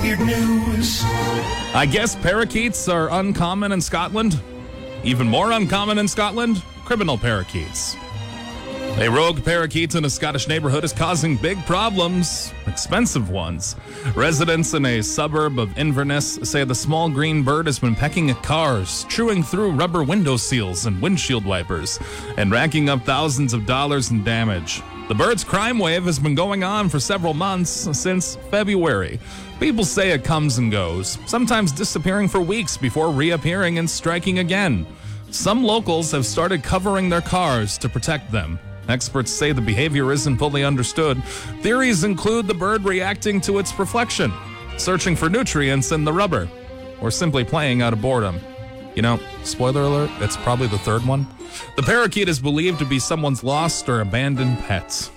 Weird news. I guess parakeets are uncommon in Scotland. Even more uncommon in Scotland, criminal parakeets. A rogue parakeet in a Scottish neighborhood is causing big problems, expensive ones. Residents in a suburb of Inverness say the small green bird has been pecking at cars, chewing through rubber window seals and windshield wipers, and racking up thousands of dollars in damage. The bird's crime wave has been going on for several months, since February. People say it comes and goes, sometimes disappearing for weeks before reappearing and striking again. Some locals have started covering their cars to protect them. Experts say the behavior isn't fully understood. Theories include the bird reacting to its reflection, searching for nutrients in the rubber, or simply playing out of boredom. You know, spoiler alert, it's probably the third one. The parakeet is believed to be someone's lost or abandoned pets.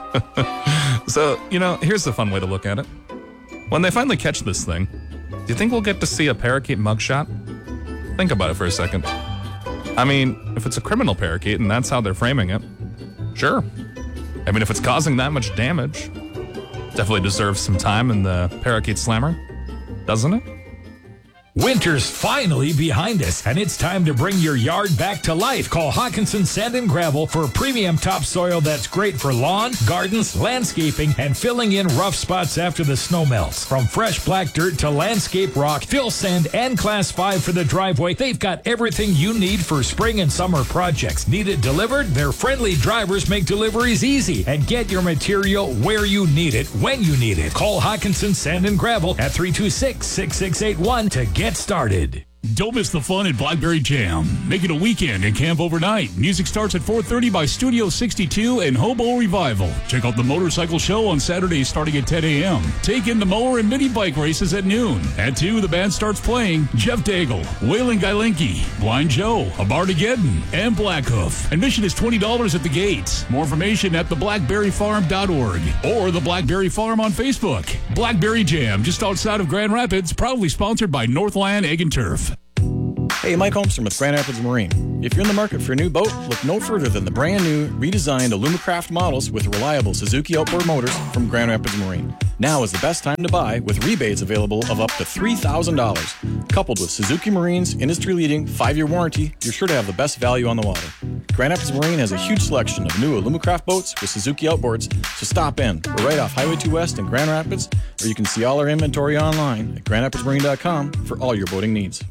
So, here's a fun way to look at it. When they finally catch this thing, do you think we'll get to see a parakeet mugshot? Think about it for a second. I mean, if it's a criminal parakeet and that's how they're framing it, sure. I mean, if it's causing that much damage, definitely deserves some time in the parakeet slammer, doesn't it? Winter's finally behind us, and it's time to bring your yard back to life. Call Hawkinson Sand and Gravel for premium topsoil that's great for lawn, gardens, landscaping, and filling in rough spots after the snow melts. From fresh black dirt to landscape rock, fill sand, and Class 5 for the driveway, they've got everything you need for spring and summer projects. Need it delivered? Their friendly drivers make deliveries easy, and get your material where you need it, when you need it. Call Hawkinson Sand and Gravel at 326-6681 to get started. Don't miss the fun at Blackberry Jam. Make it a weekend and camp overnight. Music starts at 4:30 by Studio 62 and Hobo Revival. Check out the motorcycle show on Saturdays starting at 10 a.m. Take in the mower and mini bike races at noon. At 2, the band starts playing Jeff Daigle, Waylon Gailenki, Blind Joe, Abartageddon, and Blackhoof. Admission is $20 at the gates. More information at theblackberryfarm.org or the Blackberry Farm on Facebook. Blackberry Jam, just outside of Grand Rapids, proudly sponsored by Northland Egg and Turf. Hey, Mike Holmstrom with Grand Rapids Marine. If you're in the market for a new boat, look no further than the brand new, redesigned Alumacraft models with reliable Suzuki outboard motors from Grand Rapids Marine. Now is the best time to buy, with rebates available of up to $3,000. Coupled with Suzuki Marine's industry-leading 5-year warranty, you're sure to have the best value on the water. Grand Rapids Marine has a huge selection of new Alumacraft boats with Suzuki outboards, so stop in. We're right off Highway 2 West in Grand Rapids, or you can see all our inventory online at GrandRapidsMarine.com for all your boating needs.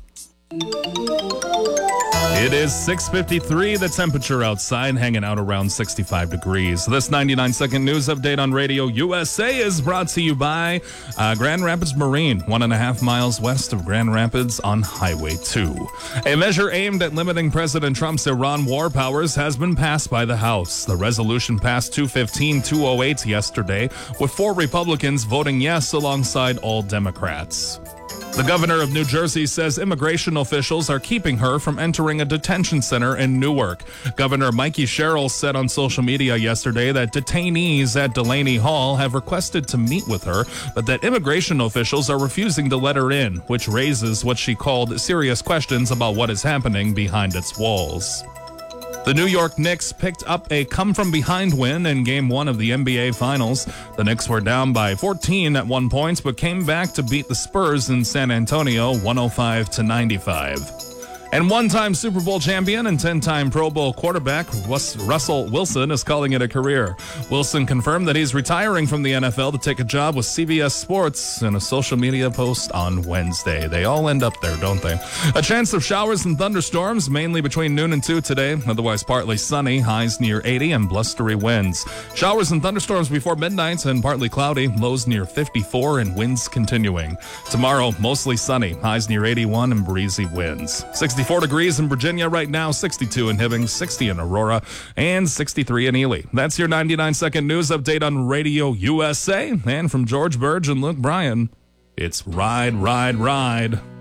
It is 6:53, the temperature outside hanging out around 65 degrees. This 99-second news update on Radio USA is brought to you by Grand Rapids Marine, 1.5 miles west of Grand Rapids on Highway 2. A measure aimed at limiting President Trump's Iran war powers has been passed by the House. The resolution passed 215-208 yesterday, with 4 Republicans voting yes alongside all Democrats. The governor of New Jersey says immigration officials are keeping her from entering a detention center in Newark. Governor Mikey Sherrill said on social media yesterday that detainees at Delaney Hall have requested to meet with her, but that immigration officials are refusing to let her in, which raises what she called serious questions about what is happening behind its walls. The New York Knicks picked up a come-from-behind win in Game 1 of the NBA Finals. The Knicks were down by 14 at one point, but came back to beat the Spurs in San Antonio 105-95. And one-time Super Bowl champion and 10-time Pro Bowl quarterback Russell Wilson is calling it a career. Wilson confirmed that he's retiring from the NFL to take a job with CBS Sports in a social media post on Wednesday. They all end up there, don't they? A chance of showers and thunderstorms, mainly between noon and 2 today. Otherwise partly sunny, highs near 80 and blustery winds. Showers and thunderstorms before midnight and partly cloudy, lows near 54 and winds continuing. Tomorrow, mostly sunny, highs near 81 and breezy winds. 64 degrees in Virginia right now, 62 in Hibbing, 60 in Aurora, and 63 in Ely. That's your 99-second news update on Radio USA. And from George Burge and Luke Bryan, it's Ride, Ride, Ride.